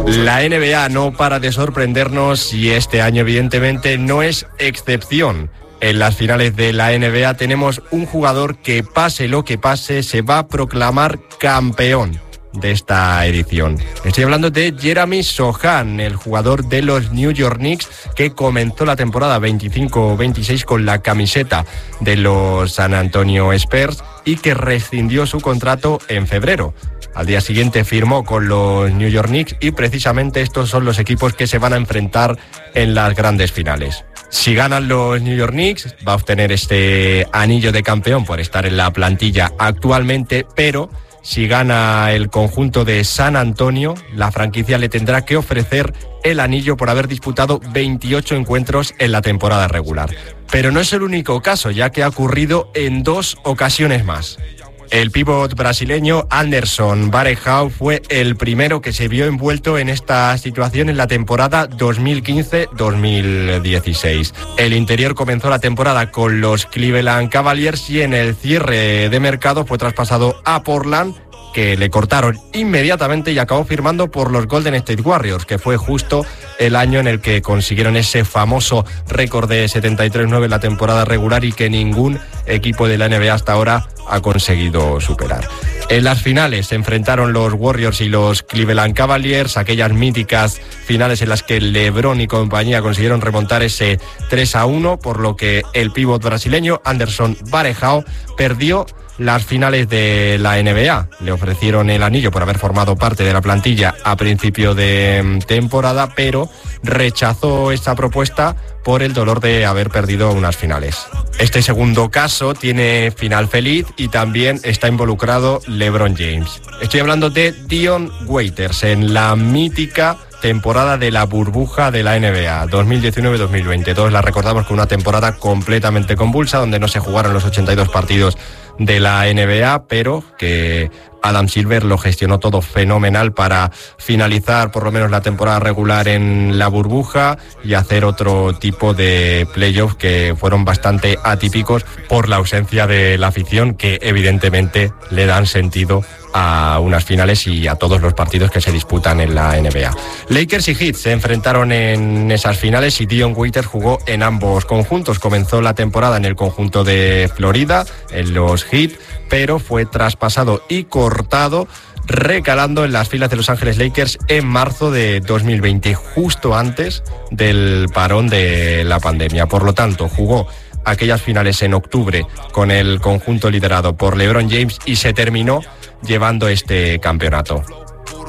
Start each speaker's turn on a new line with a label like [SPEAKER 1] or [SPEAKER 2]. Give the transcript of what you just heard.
[SPEAKER 1] La NBA no para de sorprendernos y este año evidentemente no es excepción. En las finales de la NBA tenemos un jugador que, pase lo que pase, se va a proclamar campeón de esta edición. Estoy hablando de Jeremy Sohan, el jugador de los New York Knicks, que comenzó la temporada 25-26 con la camiseta de los San Antonio Spurs y que rescindió su contrato en febrero. Al día siguiente firmó con los New York Knicks y precisamente estos son los equipos que se van a enfrentar en las grandes finales. Si ganan los New York Knicks, va a obtener este anillo de campeón por estar en la plantilla actualmente, pero si gana el conjunto de San Antonio, la franquicia le tendrá que ofrecer el anillo por haber disputado 28 encuentros en la temporada regular. Pero no es el único caso, ya que ha ocurrido en 2 ocasiones más. El pívot brasileño Anderson Varejão fue el primero que se vio envuelto en esta situación en la temporada 2015-2016. El interior comenzó la temporada con los Cleveland Cavaliers y en el cierre de mercado fue traspasado a Portland, que le cortaron inmediatamente y acabó firmando por los Golden State Warriors, que fue justo el año en el que consiguieron ese famoso récord de 73-9 en la temporada regular y que ningún equipo de la NBA hasta ahora ha conseguido superar. En las finales se enfrentaron los Warriors y los Cleveland Cavaliers, aquellas míticas finales en las que LeBron y compañía consiguieron remontar ese 3-1, por lo que el pívot brasileño Anderson Varejão perdió las finales de la NBA. Le ofrecieron el anillo por haber formado parte de la plantilla a principio de temporada, pero rechazó esta propuesta por el dolor de haber perdido unas finales. Este segundo caso tiene final feliz y también está involucrado LeBron James. Estoy hablando de Dion Waiters en la mítica temporada de la burbuja de la NBA 2019-2020. Todos la recordamos con una temporada completamente convulsa donde no se jugaron los 82 partidos de la NBA, pero que Adam Silver lo gestionó todo fenomenal para finalizar por lo menos la temporada regular en la burbuja y hacer otro tipo de playoffs que fueron bastante atípicos por la ausencia de la afición, que evidentemente le dan sentido a unas finales y a todos los partidos que se disputan en la NBA. Lakers y Heat se enfrentaron en esas finales y Dion Waiters jugó en ambos conjuntos. Comenzó la temporada en el conjunto de Florida, en los Heat, pero fue traspasado y cortado, recalando en las filas de Los Ángeles Lakers en marzo de 2020, justo antes del parón de la pandemia. Por lo tanto, jugó aquellas finales en octubre con el conjunto liderado por LeBron James y se terminó llevando este campeonato.